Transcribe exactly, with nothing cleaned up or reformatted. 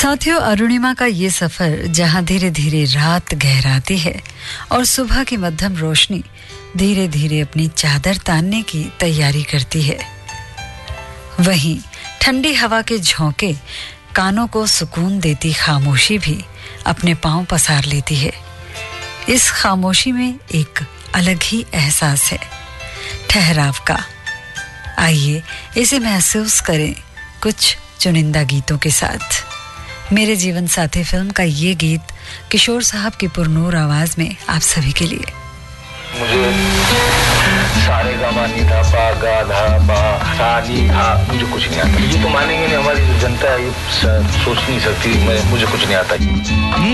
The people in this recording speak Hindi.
साथियों, अरुणिमा का ये सफर जहां धीरे धीरे रात गहराती है और सुबह की मध्यम रोशनी धीरे धीरे अपनी चादर तानने की तैयारी करती है, वहीं ठंडी हवा के झोंके कानों को सुकून देती खामोशी भी अपने पांव पसार लेती है। इस खामोशी में एक अलग ही एहसास है, ठहराव का। आइए इसे महसूस करें कुछ चुनिंदा गीतों के साथ। मेरे जीवन साथी फिल्म का ये गीत किशोर साहब की पुरनूर आवाज में आप सभी के लिए। मुझे सारे गामा नी था पा गा धा पा सा नी था, मुझे कुछ नहीं आता। ये तो मानेंगे नहीं, हमारी जो जनता है ये सोच नहीं सकती, मैं मुझे कुछ नहीं आता।